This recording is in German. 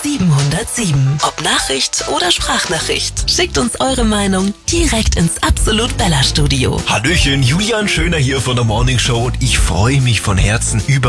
707. Ob Nachricht oder Sprachnachricht, schickt uns eure Meinung direkt ins Absolut Bella Studio. Hallöchen, Julian Schöner hier von der Morning Show und ich freue mich von Herzen über